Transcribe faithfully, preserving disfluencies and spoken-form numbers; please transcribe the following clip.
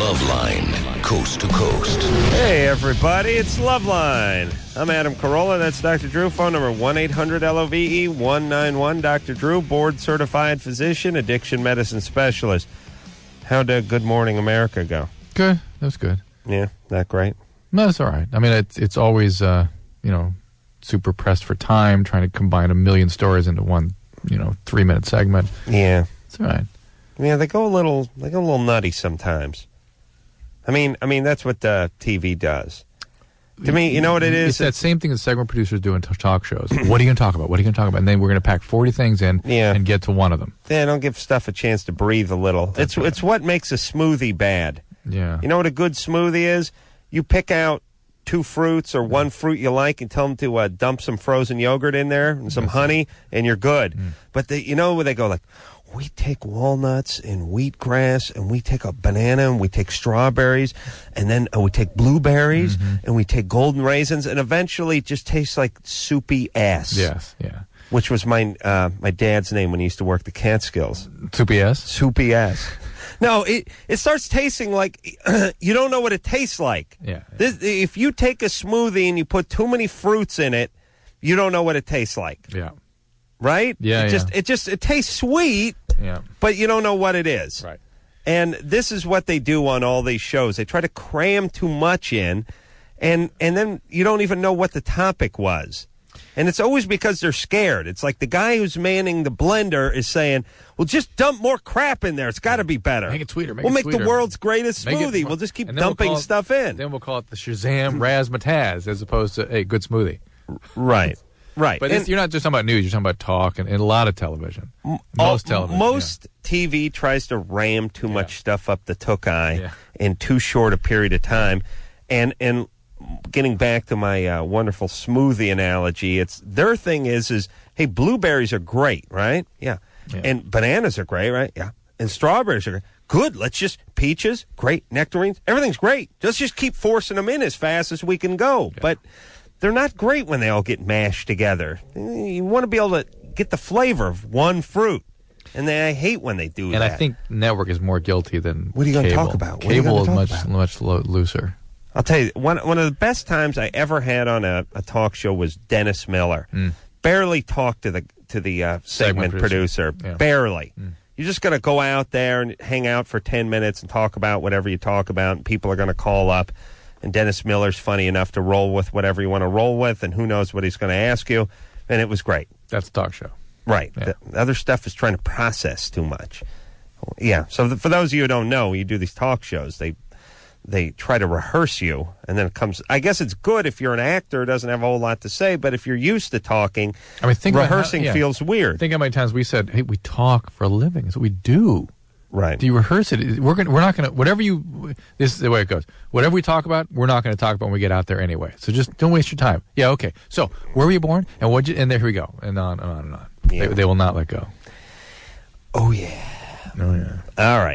Loveline, coast to coast. Hey, everybody, it's Loveline. I'm Adam Carolla. That's Doctor Drew. Phone number one eight hundred L O V E one nine one. Doctor Drew, board-certified physician, addiction medicine specialist. How'd uh, Good Morning America go? Good. That was good. Yeah, that great? No, it's all right. I mean, it's, it's always, uh, you know, super pressed for time, trying to combine a million stories into one, you know, three-minute segment. Yeah. It's all right. Yeah, they go a little, they go a little nutty sometimes. I mean, I mean that's what uh, T V does. To me, you know what it is? It's that same thing that segment producers do in t- talk shows. What are you going to talk about? What are you going to talk about? And then we're going to pack forty things in yeah. and get to one of them. Yeah, don't give stuff a chance to breathe a little. That's it's right. It's what makes a smoothie bad. Yeah. You know what a good smoothie is? You pick out two fruits or one fruit you like and tell them to uh, dump some frozen yogurt in there and some That's honey, it. and you're good. Mm. But they, you know where they go like, we take walnuts and wheatgrass, and we take a banana, and we take strawberries, and then uh, we take blueberries, mm-hmm. and we take golden raisins, and eventually it just tastes like soupy ass. Yes, yeah. Which was my uh, my dad's name when he used to work the Catskills. Soupy ass? Soupy ass. No, it it starts tasting like you don't know what it tastes like. Yeah. This, if you take a smoothie and you put too many fruits in it, you don't know what it tastes like. Yeah. Right? Yeah, it yeah. just it just it tastes sweet, Yeah. but you don't know what it is. Right. And this is what they do on all these shows. They try to cram too much in, and and then you don't even know what the topic was. And it's always because they're scared. It's like the guy who's manning the blender is saying, well, just dump more crap in there. It's got to be better. Make it sweeter. Make we'll it make sweeter. the world's greatest Make it smoothie. more- We'll just keep and then we'll dumping call it- stuff in. Then we'll call it the Shazam Razzmatazz as opposed to, hey, good smoothie. Right. Right. But And- it's, you're not just talking about news. You're talking about talk and, and a lot of television. Most all- television. Most T V tries to ram too much Yeah. stuff up the took-eye Yeah. in too short a period of time. And and getting back to my uh, wonderful smoothie analogy, it's their thing is, is, hey, blueberries are great, right? Yeah. Yeah. And bananas are great, right? Yeah. And strawberries are great. Good. Let's just, peaches, great. Nectarines, everything's great. Let's just keep forcing them in as fast as we can go. Yeah. But they're not great when they all get mashed together. You want to be able to get the flavor of one fruit. And they, I hate when they do And that. I think network is more guilty than What are you gonna cable. talk about? What are you Cable gonna is talk much about? much lo- looser. I'll tell you, one one of the best times I ever had on a, a talk show was Dennis Miller. Mm. Barely talked to the to the uh, segment, Segment producer. producer. Yeah. Barely. Mm. You're just going to go out there and hang out for ten minutes and talk about whatever you talk about, and people are going to call up. And Dennis Miller's funny enough to roll with whatever you want to roll with, and who knows what he's going to ask you. And it was great. That's a talk show. Right. Yeah. The other stuff is trying to process too much. Yeah. So th- for those of you who don't know, you do these talk shows. They they try to rehearse you, and then it comes. I guess it's good if you're an actor who doesn't have a whole lot to say, but if you're used to talking, I mean, think about how- rehearsing yeah. feels weird. Think how many times we said, "Hey, we talk for a living." That's what we do. Right. Do you rehearse it? We're gonna, we're not going to. Whatever you. This is the way it goes. Whatever we talk about, we're not going to talk about when we get out there anyway. So just don't waste your time. Yeah. Okay. So where were you born? And what? And there we go. And on and on and on. Yeah. They, they will not let go. Oh yeah. Oh yeah. All right.